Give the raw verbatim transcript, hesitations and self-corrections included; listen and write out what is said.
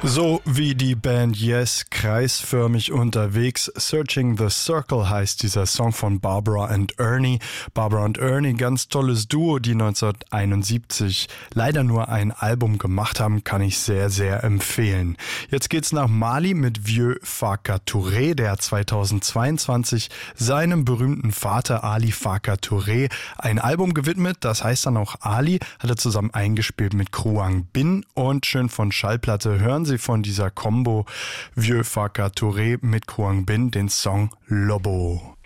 So wie die Band Yes, kreisförmig unterwegs. Searching the Circle heißt dieser Song von Barbara and Ernie. Barbara und Ernie, ganz tolles Duo, die neunzehnhunderteinundsiebzig leider nur ein Album gemacht haben, kann ich sehr, sehr empfehlen. Jetzt geht's nach Mali mit Vieux Farka Touré, der zweitausendzweiundzwanzig seinem berühmten Vater Ali Farka Touré ein Album gewidmet, das heißt dann auch Ali, hat er zusammen eingespielt mit Kruang Bin und schön von Schallplatte hören Sie von dieser Combo Vieux Farka Touré mit Kruang Bin den Song Lobo.